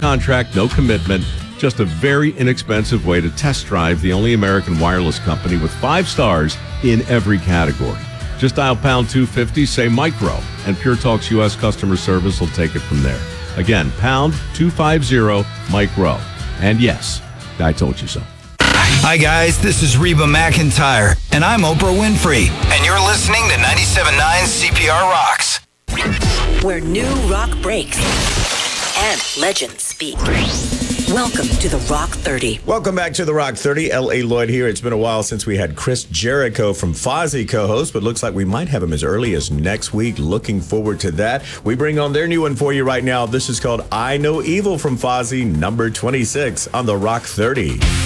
contract, no commitment, just a very inexpensive way to test drive the only American wireless company with 5 stars in every category. Just dial pound 250, say micro, and Pure Talk's U.S. customer service will take it from there. Again, pound 250 micro. And yes, I told you so. Hi, guys. This is Reba McEntire, and I'm Oprah Winfrey. And you're listening to 97.9 CPR Rocks. Where new rock breaks and legends speak. Welcome to the Rock 30. Welcome back to the Rock 30. L.A. Lloyd here. It's been a while since we had Chris Jericho from Fozzy co-host, but looks like we might have him as early as next week. Looking forward to that. We bring on their new one for you right now. This is called I Know Evil from Fozzy, number 26 on the Rock 30.